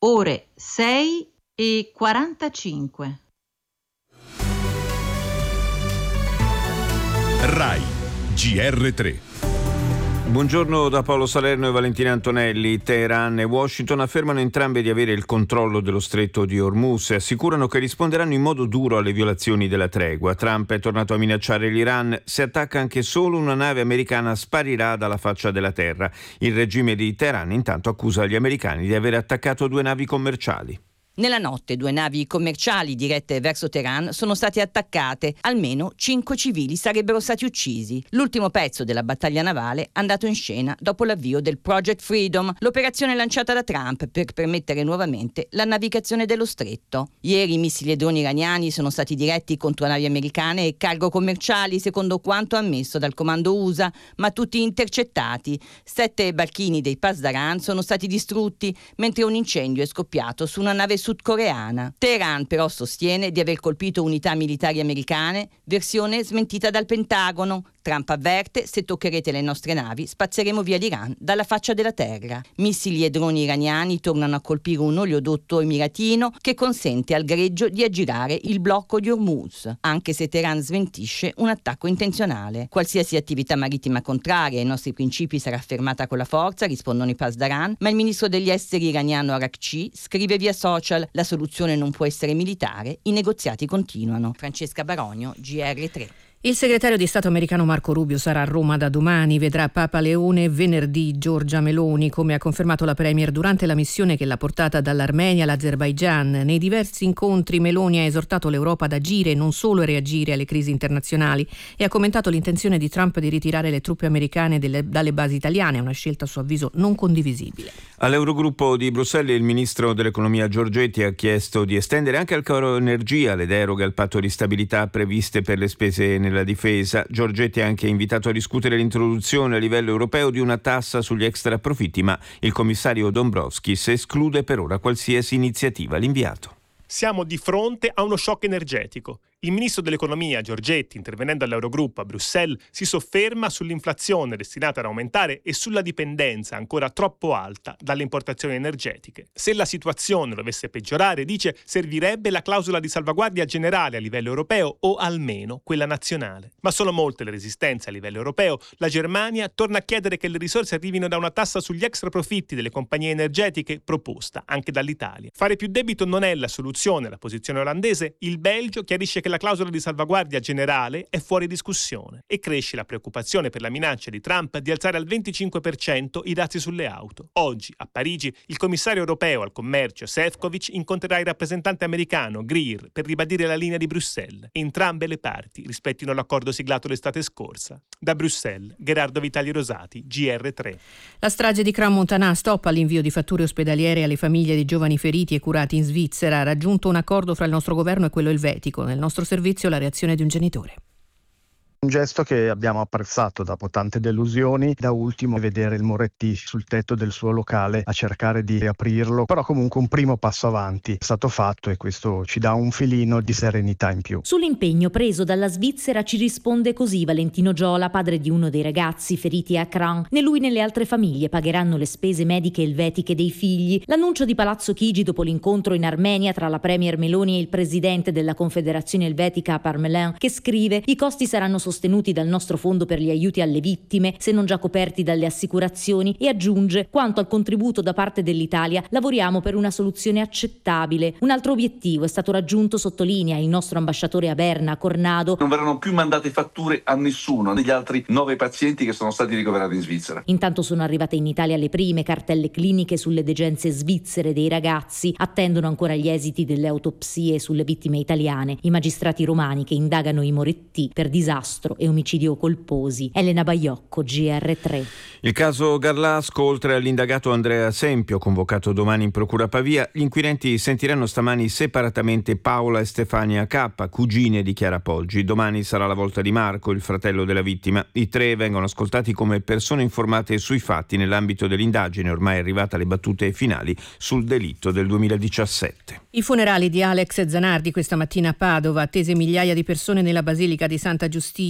ore 6:45. RAI GR3. Buongiorno da Paolo Salerno e Valentina Antonelli. Teheran e Washington affermano entrambe di avere il controllo dello stretto di Hormuz e assicurano che risponderanno in modo duro alle violazioni della tregua. Trump è tornato a minacciare l'Iran: se attacca anche solo una nave americana sparirà dalla faccia della terra. Il regime di Teheran intanto accusa gli americani di aver attaccato 2 navi commerciali. Nella notte 2 navi commerciali dirette verso Teheran sono state attaccate. Almeno 5 civili sarebbero stati uccisi. L'ultimo pezzo della battaglia navale è andato in scena dopo l'avvio del Project Freedom, l'operazione lanciata da Trump per permettere nuovamente la navigazione dello stretto. Ieri missili e droni iraniani sono stati diretti contro navi americane e cargo commerciali, secondo quanto ammesso dal comando USA, ma tutti intercettati. 7 barchini dei Pasdaran sono stati distrutti, mentre un incendio è scoppiato su una nave sudcoreana. Teheran però sostiene di aver colpito unità militari americane, versione smentita dal Pentagono. Trump avverte: se toccherete le nostre navi spazzeremo via l'Iran dalla faccia della terra. Missili e droni iraniani tornano a colpire un oleodotto emiratino che consente al greggio di aggirare il blocco di Hormuz, anche se Teheran smentisce un attacco intenzionale. Qualsiasi attività marittima contraria ai nostri principi sarà fermata con la forza, rispondono i Pasdaran, ma il ministro degli esteri iraniano Arakci scrive via social: la soluzione non può essere militare, i negoziati continuano. Francesca Baronio, GR3. Il segretario di Stato americano Marco Rubio sarà a Roma da domani, vedrà Papa Leone venerdì Giorgia Meloni, come ha confermato la Premier durante la missione che l'ha portata dall'Armenia all'Azerbaigian. Nei diversi incontri Meloni ha esortato l'Europa ad agire e non solo a reagire alle crisi internazionali e ha commentato l'intenzione di Trump di ritirare le truppe americane dalle basi italiane, una scelta a suo avviso non condivisibile. All'Eurogruppo di Bruxelles il ministro dell'economia Giorgetti ha chiesto di estendere anche al caro energia le deroghe al patto di stabilità previste per le spese nella difesa. Giorgetti ha anche invitato a discutere l'introduzione a livello europeo di una tassa sugli extra profitti, ma il commissario Dombrovskis esclude per ora qualsiasi iniziativa. L'inviato. Siamo di fronte a uno shock energetico. Il ministro dell'economia Giorgetti, intervenendo all'Eurogruppo a Bruxelles, si sofferma sull'inflazione destinata ad aumentare e sulla dipendenza ancora troppo alta dalle importazioni energetiche. Se la situazione dovesse peggiorare, dice, servirebbe la clausola di salvaguardia generale a livello europeo o almeno quella nazionale. Ma sono molte le resistenze a livello europeo. La Germania torna a chiedere che le risorse arrivino da una tassa sugli extra profitti delle compagnie energetiche proposta anche dall'Italia. Fare più debito non è la soluzione alla posizione olandese. Il Belgio chiarisce che la clausola di salvaguardia generale è fuori discussione e cresce la preoccupazione per la minaccia di Trump di alzare al 25% i dazi sulle auto. Oggi, a Parigi, il commissario europeo al commercio Šefčovič incontrerà il rappresentante americano Greer per ribadire la linea di Bruxelles. Entrambe le parti rispettino l'accordo siglato l'estate scorsa. Da Bruxelles, Gerardo Vitali Rosati, GR3. La strage di Crans-Montana stoppa l'invio di fatture ospedaliere alle famiglie di giovani feriti e curati in Svizzera. Ha raggiunto un accordo fra il nostro governo e quello elvetico. Nel nostro servizio la reazione di un genitore. Un gesto che abbiamo apprezzato dopo tante delusioni, da ultimo vedere il Moretti sul tetto del suo locale a cercare di riaprirlo, però comunque un primo passo avanti è stato fatto e questo ci dà un filino di serenità in più. Sull'impegno preso dalla Svizzera ci risponde così Valentino Giola, padre di uno dei ragazzi feriti a Crans. Né lui né le altre famiglie pagheranno le spese mediche elvetiche dei figli. L'annuncio di Palazzo Chigi dopo l'incontro in Armenia tra la Premier Meloni e il presidente della Confederazione Elvetica Parmelin, che scrive: i costi saranno sostenuti dal nostro fondo per gli aiuti alle vittime, se non già coperti dalle assicurazioni, e aggiunge: quanto al contributo da parte dell'Italia, lavoriamo per una soluzione accettabile. Un altro obiettivo è stato raggiunto, sottolinea il nostro ambasciatore a Berna, Cornado. Non verranno più mandate fatture a nessuno degli altri 9 pazienti che sono stati ricoverati in Svizzera. Intanto sono arrivate in Italia le prime cartelle cliniche sulle degenze svizzere dei ragazzi. Attendono ancora gli esiti delle autopsie sulle vittime italiane i magistrati romani che indagano i Moretti per disastro e omicidio colposi. Elena Baiocco, GR3. Il caso Garlasco, oltre all'indagato Andrea Sempio, convocato domani in procura a Pavia, gli inquirenti sentiranno stamani separatamente Paola e Stefania K, cugine di Chiara Poggi. Domani sarà la volta di Marco, il fratello della vittima. I 3 vengono ascoltati come persone informate sui fatti nell'ambito dell'indagine, ormai arrivata alle battute finali, sul delitto del 2017. I funerali di Alex Zanardi questa mattina a Padova, attese migliaia di persone nella Basilica di Santa Giustina.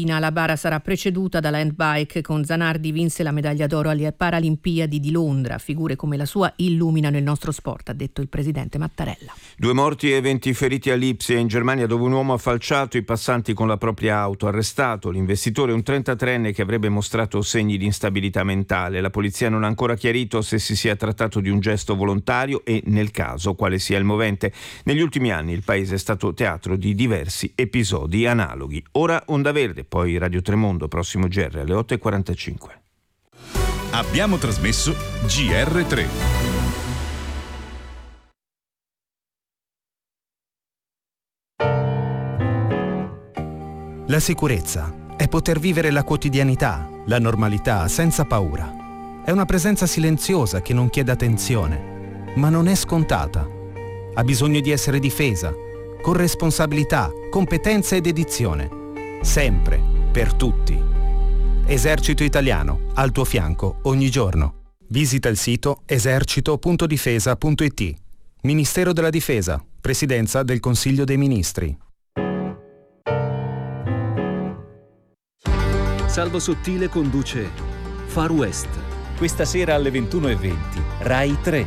alpina. La bara sarà preceduta dalla handbike. Con Zanardi vinse la medaglia d'oro alle Paralimpiadi di Londra. Figure come la sua illuminano il nostro sport, ha detto il presidente Mattarella. 2 morti e 20 feriti a Lipsia, in Germania, dove un uomo ha falciato i passanti con la propria auto. Arrestato l'investitore, un 33enne che avrebbe mostrato segni di instabilità mentale. La polizia non ha ancora chiarito se si sia trattato di un gesto volontario e, nel caso, quale sia il movente. Negli ultimi anni il paese è stato teatro di diversi episodi analoghi. Ora Onda Verde, poi Radio Tremondo, prossimo GR alle 8:45. Abbiamo trasmesso GR3. La sicurezza è poter vivere la quotidianità, la normalità senza paura. È una presenza silenziosa che non chiede attenzione, ma non è scontata. Ha bisogno di essere difesa, con responsabilità, competenza e dedizione. Sempre, per tutti. Esercito Italiano, al tuo fianco ogni giorno. Visita il sito esercito.difesa.it. Ministero della Difesa, Presidenza del Consiglio dei Ministri. Salvo Sottile conduce Far West. Questa sera alle 21:20, Rai 3.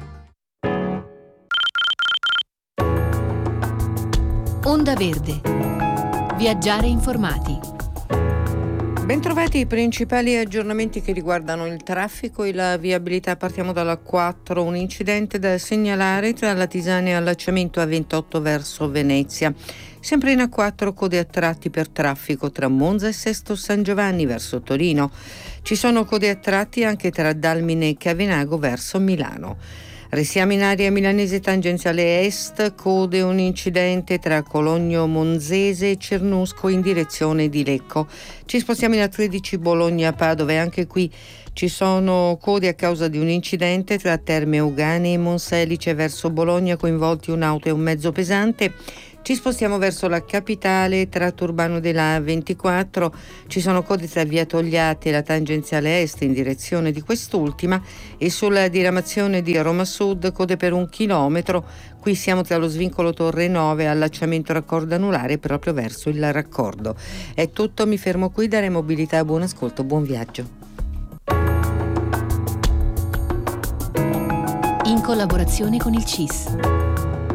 Onda Verde. Viaggiare informati. Bentrovati i principali aggiornamenti che riguardano il traffico e la viabilità. Partiamo dalla 4, un incidente da segnalare tra Latisane e allacciamento A28 verso Venezia. Sempre in A4 code a tratti per traffico tra Monza e Sesto San Giovanni verso Torino. Ci sono code a tratti anche tra Dalmine e Cavenago verso Milano. Restiamo in area milanese tangenziale est, code un incidente tra Cologno Monzese e Cernusco in direzione di Lecco. Ci spostiamo in A13 Bologna-Padova e anche qui ci sono code a causa di un incidente tra Terme Ugane e Monselice verso Bologna, coinvolti un'auto e un mezzo pesante. Ci spostiamo verso la capitale, tratto urbano della A24, ci sono code tra via Togliatti e la tangenziale est in direzione di quest'ultima e sulla diramazione di Roma Sud code per 1 chilometro, qui siamo tra lo svincolo Torre 9 e allacciamento raccordo anulare proprio verso il raccordo. È tutto, mi fermo qui, dare mobilità, buon ascolto, buon viaggio. In collaborazione con il CIS.